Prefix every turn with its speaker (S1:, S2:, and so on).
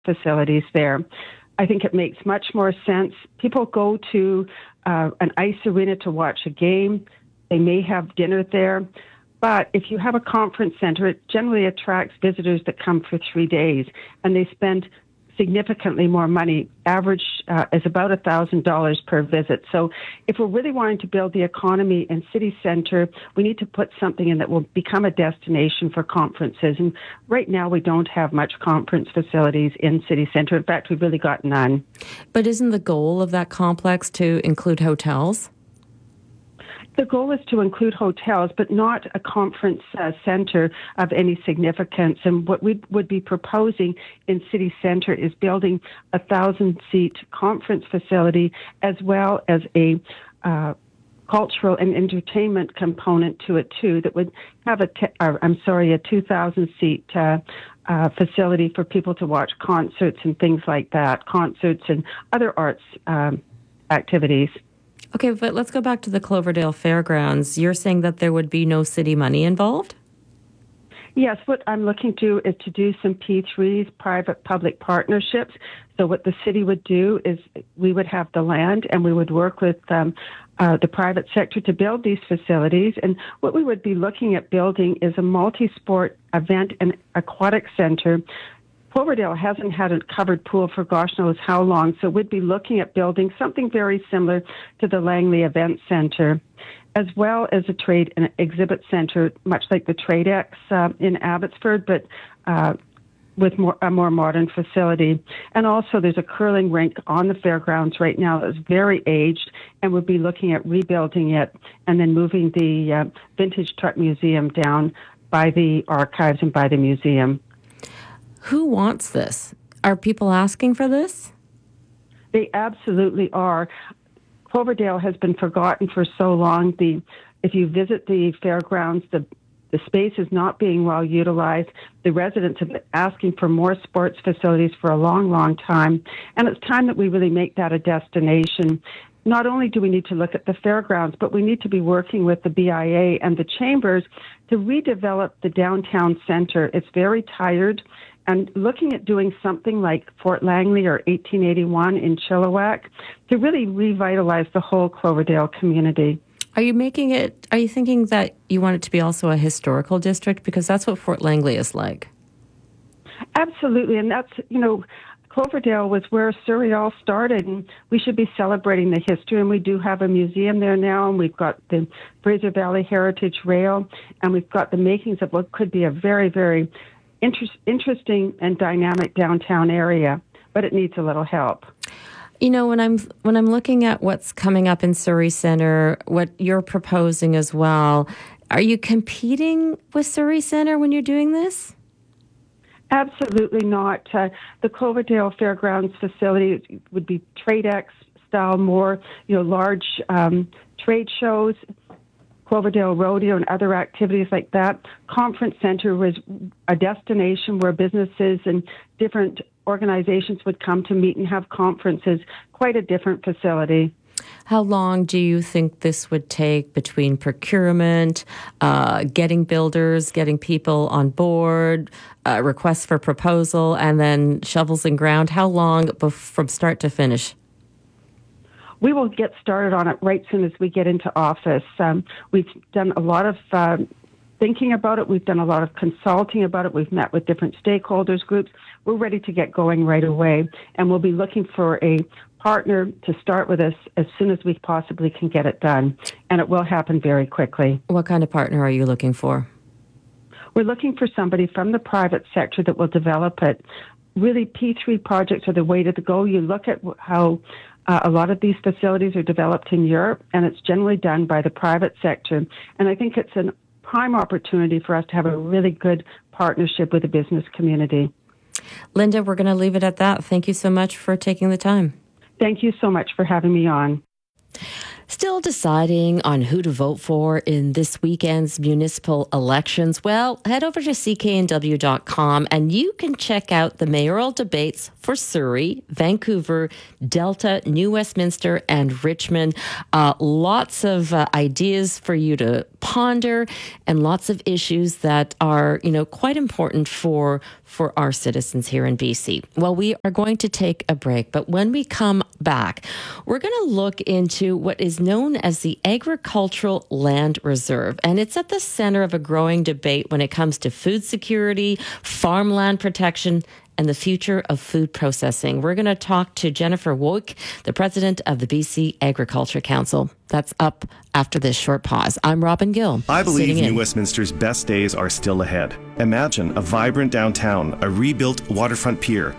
S1: facilities there. I think it makes much more sense. People go to an ice arena to watch a game. They may have dinner there. But if you have a conference center, it generally attracts visitors that come for 3 days, and they spend significantly more money. Average is about $1,000 per visit. So if we're really wanting to build the economy in city center, we need to put something in that will become a destination for conferences. And right now we don't have much conference facilities in city center. In fact, we've really got none.
S2: But isn't the goal of that complex to include hotels?
S1: The goal is to include hotels, but not a conference center of any significance. And what we would be proposing in city center is building a 1,000-seat conference facility as well as a cultural and entertainment component to it too. That would have a 2,000-seat facility for people to watch concerts and things like that, concerts and other arts activities.
S2: Okay, but let's go back to the Cloverdale Fairgrounds. You're saying that there would be no city money involved?
S1: Yes, what I'm looking to do is to do some P3s, private-public partnerships. So what the city would do is we would have the land and we would work with the private sector to build these facilities. And what we would be looking at building is a multi-sport event and aquatic center. Cloverdale hasn't had a covered pool for gosh knows how long, so we'd be looking at building something very similar to the Langley Event Center, as well as a trade and exhibit center, much like the TradeX in Abbotsford, but with a more modern facility. And also there's a curling rink on the fairgrounds right now that's very aged, and we'll be looking at rebuilding it and then moving the Vintage Truck Museum down by the archives and by the museum.
S2: Who wants this? Are people asking for this?
S1: They absolutely are. Cloverdale has been forgotten for so long. If you visit the fairgrounds, the space is not being well utilized. The residents have been asking for more sports facilities for a long, long time. And it's time that we really make that a destination. Not only do we need to look at the fairgrounds, but we need to be working with the BIA and the chambers to redevelop the downtown center. It's very tired. And looking at doing something like Fort Langley or 1881 in Chilliwack to really revitalize the whole Cloverdale community.
S2: Are you thinking that you want it to be also a historical district? Because that's what Fort Langley is like.
S1: Absolutely. And that's, Cloverdale was where Surrey all started, and we should be celebrating the history. And we do have a museum there now, and we've got the Fraser Valley Heritage Rail, and we've got the makings of what could be a very, very interesting and dynamic downtown area, but it needs a little help.
S2: When I'm looking at what's coming up in Surrey Centre, what you're proposing as well, are you competing with Surrey Centre when you're doing this?
S1: Absolutely not. The Cloverdale Fairgrounds facility would be TradeX style, more large trade shows, Cloverdale Rodeo and other activities like that. Conference Center was a destination where businesses and different organizations would come to meet and have conferences. Quite a different facility.
S2: How long do you think this would take between procurement, getting builders, getting people on board, requests for proposal, and then shovels in ground? How long from start to finish?
S1: We will get started on it right soon as we get into office. We've done a lot of thinking about it. We've done a lot of consulting about it. We've met with different stakeholders groups. We're ready to get going right away, and we'll be looking for a partner to start with us as soon as we possibly can get it done, and it will happen very quickly.
S2: What kind of partner are you looking for?
S1: We're looking for somebody from the private sector that will develop it. Really, P3 projects are the way to go. You look at how a lot of these facilities are developed in Europe, and it's generally done by the private sector. And I think it's a prime opportunity for us to have a really good partnership with the business community.
S2: Linda, we're going to leave it at that. Thank you so much for taking the time.
S1: Thank you so much for having me on.
S2: Still deciding on who to vote for in this weekend's municipal elections? Well, head over to cknw.com and you can check out the mayoral debates for Surrey, Vancouver, Delta, New Westminster, and Richmond. Lots of ideas for you to ponder and lots of issues that are, quite important for our citizens here in BC. Well, we are going to take a break, but when we come back, we're going to look into what is known as the Agricultural Land Reserve. And it's at the center of a growing debate when it comes to food security, farmland protection, and the future of food processing. We're going to talk to Jennifer Woik, the president of the BC Agriculture Council. That's up after this short pause. I'm Robin Gill.
S3: I believe New Westminster's best days are still ahead. Imagine a vibrant downtown, a rebuilt waterfront pier,